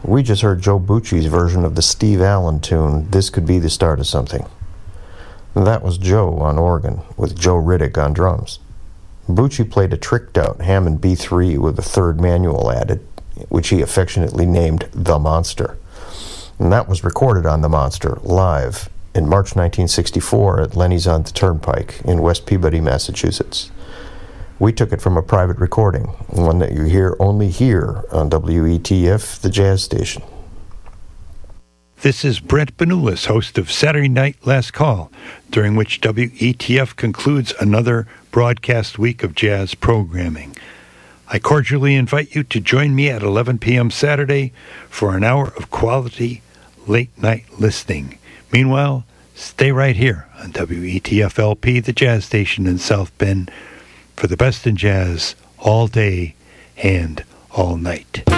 We just heard Joe Bucci's version of the Steve Allen tune, This Could Be the Start of Something. That was Joe on organ, with Joe Riddick on drums. Bucci played a tricked-out Hammond B3 with a third manual added, which he affectionately named The Monster. And that was recorded on The Monster, live, in March 1964 at Lenny's on the Turnpike in West Peabody, Massachusetts. We took it from a private recording, one that you hear only here on WETF, the jazz station. This is Brent Benulis, host of Saturday Night Last Call, during which WETF concludes another broadcast week of jazz programming. I cordially invite you to join me at 11 p.m. Saturday for an hour of quality late-night listening. Meanwhile, stay right here on WETF-LP, the jazz station in South Bend, for the best in jazz all day and all night.